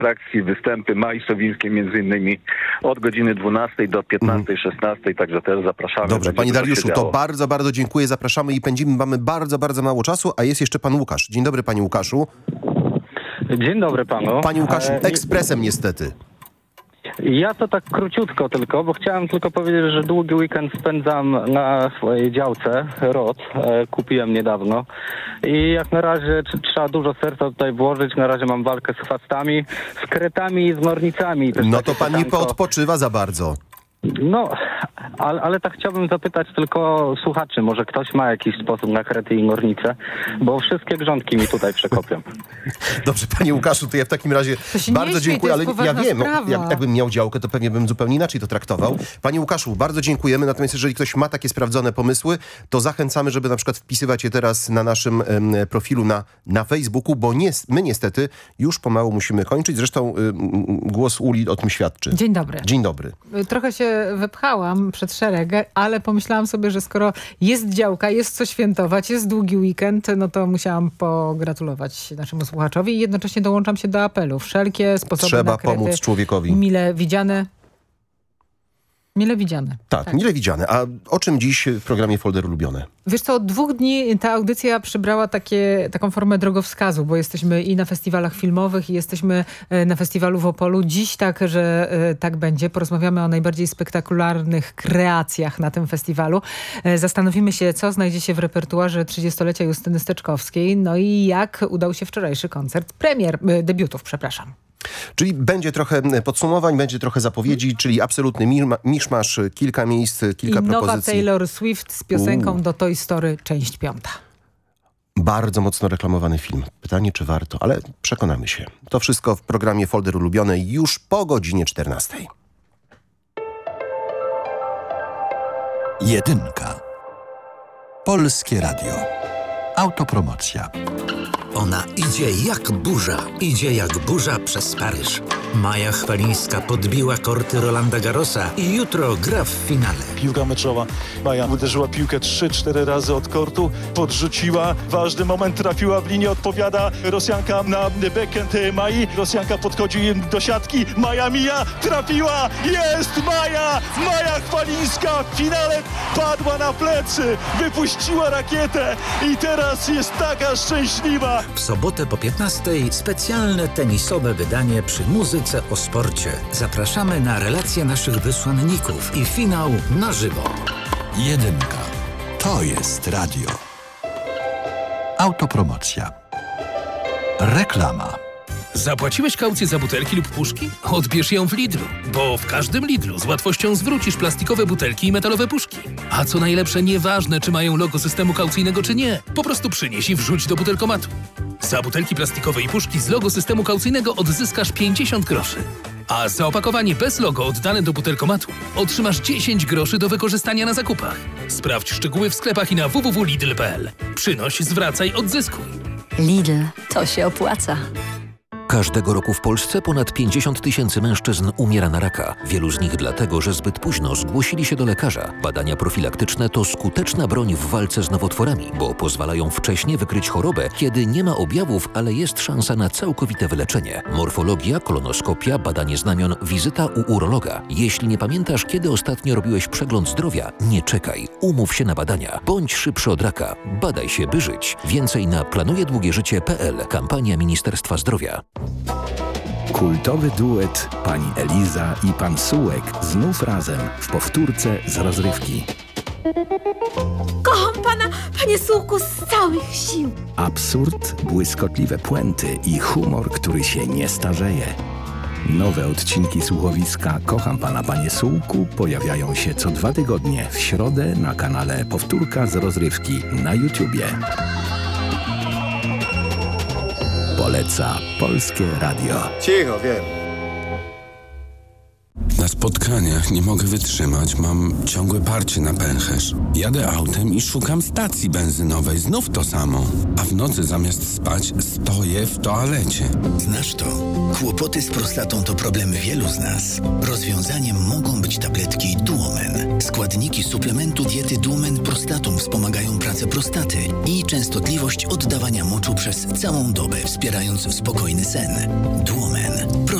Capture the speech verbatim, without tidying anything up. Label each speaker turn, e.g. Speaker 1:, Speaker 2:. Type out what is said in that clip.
Speaker 1: atrakcji, występy majsowińskie między innymi od godziny dwunastej do piętnastej, szesnastej, także też zapraszamy.
Speaker 2: Dobrze, panie Dariuszu, to bardzo, bardzo dziękuję, zapraszamy i pędzimy. Mamy bardzo, bardzo mało czasu, a jest jeszcze pan Łukasz. Dzień dobry, panie Łukaszu.
Speaker 3: Dzień dobry panu.
Speaker 2: Panie Łukaszu,
Speaker 3: E,
Speaker 2: ekspresem niestety.
Speaker 3: Ja to tak króciutko tylko, bo chciałem tylko powiedzieć, że długi weekend spędzam na swojej działce R O T. E, kupiłem niedawno i jak na razie t- trzeba dużo serca tutaj włożyć. Na razie mam walkę z chwastami, z kretami i z nornicami. Też
Speaker 2: No
Speaker 3: takie
Speaker 2: to pan nie
Speaker 3: pytanko.
Speaker 2: poodpoczywa za bardzo.
Speaker 3: No, ale, ale tak chciałbym zapytać tylko słuchaczy, może ktoś ma jakiś sposób na krety i nornice, bo wszystkie grządki mi tutaj przekopią.
Speaker 2: Dobrze, panie Łukaszu, to ja w takim razie
Speaker 4: się
Speaker 2: bardzo
Speaker 4: nie śmiej,
Speaker 2: dziękuję,
Speaker 4: to
Speaker 2: ale
Speaker 4: jest
Speaker 2: ja
Speaker 4: poważna
Speaker 2: wiem, no,
Speaker 4: sprawa.
Speaker 2: jak, jakbym miał działkę, to pewnie bym zupełnie inaczej to traktował. Panie Łukaszu, bardzo dziękujemy, natomiast jeżeli ktoś ma takie sprawdzone pomysły, to zachęcamy, żeby na przykład wpisywać je teraz na naszym em, profilu na, na Facebooku, bo nie, my niestety już pomału musimy kończyć. Zresztą ym, głos Uli o tym świadczy.
Speaker 4: Dzień dobry.
Speaker 2: Dzień dobry.
Speaker 4: Trochę się wypchałam przed szereg, ale pomyślałam sobie, że skoro jest działka, jest co świętować, jest długi weekend, no to musiałam pogratulować naszemu słuchaczowi i jednocześnie dołączam się do apelu. Wszelkie sposoby
Speaker 2: Trzeba
Speaker 4: na krety
Speaker 2: pomóc człowiekowi.
Speaker 4: mile widziane. Mile widziane.
Speaker 2: Tak, tak, mile widziane. A o czym dziś w programie Folder Ulubione?
Speaker 4: Wiesz co, od dwóch dni ta audycja przybrała takie, taką formę drogowskazu, bo jesteśmy i na festiwalach filmowych, i jesteśmy na festiwalu w Opolu. Dziś tak, że tak będzie. Porozmawiamy o najbardziej spektakularnych kreacjach na tym festiwalu. Zastanowimy się, co znajdzie się w repertuarze trzydziestolecia Justyny Steczkowskiej, no i jak udał się wczorajszy koncert premier, debiutów, przepraszam.
Speaker 2: Czyli będzie trochę podsumowań, będzie trochę zapowiedzi, czyli absolutny mirma, miszmasz, kilka miejsc, kilka
Speaker 4: I nowa
Speaker 2: propozycji.
Speaker 4: Taylor Swift z piosenką
Speaker 2: Uuu.
Speaker 4: do Toy Story, część piąta.
Speaker 2: Bardzo mocno reklamowany film. Pytanie, czy warto, ale przekonamy się. To wszystko w programie Folder Ulubione już po godzinie czternastej.
Speaker 5: Jedynka. Polskie Radio. Autopromocja.
Speaker 6: Ona idzie jak burza, idzie jak burza przez Paryż. Maja Chwalińska podbiła korty Rolanda Garrosa i jutro gra w finale.
Speaker 7: Piłka meczowa. Maja uderzyła piłkę trzy cztery razy od kortu, podrzuciła, ważny moment, trafiła w linię, odpowiada Rosjanka na backhand Mai. Rosjanka podchodzi do siatki, Maja mija, trafiła, jest Maja! Maja Chwalińska w finale padła na plecy, wypuściła rakietę i teraz jest taka szczęśliwa.
Speaker 6: W sobotę po piętnastej specjalne tenisowe wydanie przy muzyce o sporcie. Zapraszamy na relacje naszych wysłanników i finał na żywo.
Speaker 5: Jedynka. To jest radio. Autopromocja. Reklama.
Speaker 8: Zapłaciłeś kaucję za butelki lub puszki? Odbierz ją w Lidlu, bo w każdym Lidlu z łatwością zwrócisz plastikowe butelki i metalowe puszki. A co najlepsze, nieważne czy mają logo systemu kaucyjnego czy nie, po prostu przynieś i wrzuć do butelkomatu. Za butelki plastikowe i puszki z logo systemu kaucyjnego odzyskasz pięćdziesiąt groszy. A za opakowanie bez logo oddane do butelkomatu otrzymasz dziesięć groszy do wykorzystania na zakupach. Sprawdź szczegóły w sklepach i na w w w kropka lidl kropka p l. Przynoś, zwracaj, odzyskuj.
Speaker 9: Lidl, to się opłaca.
Speaker 10: Każdego roku w Polsce ponad pięćdziesiąt tysięcy mężczyzn umiera na raka. Wielu z nich dlatego, że zbyt późno zgłosili się do lekarza. Badania profilaktyczne to skuteczna broń w walce z nowotworami, bo pozwalają wcześnie wykryć chorobę, kiedy nie ma objawów, ale jest szansa na całkowite wyleczenie. Morfologia, kolonoskopia, badanie znamion, wizyta u urologa. Jeśli nie pamiętasz, kiedy ostatnio robiłeś przegląd zdrowia, nie czekaj. Umów się na badania. Bądź szybszy od raka. Badaj się, by żyć. Więcej na planuje długie życie kropka p l. Kampania Ministerstwa Zdrowia.
Speaker 11: Kultowy duet pani Eliza i pan Sułek znów razem w powtórce z rozrywki.
Speaker 12: Kocham pana, panie Sułku, z całych sił.
Speaker 11: Absurd, błyskotliwe puenty i humor, który się nie starzeje. Nowe odcinki słuchowiska Kocham pana, panie Sułku pojawiają się co dwa tygodnie w środę na kanale Powtórka z rozrywki na YouTubie. Poleca Polskie Radio.
Speaker 13: Cicho, wiem.
Speaker 14: Na spotkaniach nie mogę wytrzymać, mam ciągłe parcie na pęcherz. Jadę autem i szukam stacji benzynowej, znów to samo. A w nocy zamiast spać stoję w toalecie.
Speaker 15: Znasz to? Kłopoty z prostatą to problem wielu z nas. Rozwiązaniem mogą być tabletki Duomen. Składniki suplementu diety Duomen Prostatum wspomagają pracę prostaty i częstotliwość oddawania moczu przez całą dobę, wspierając spokojny sen. Duomen.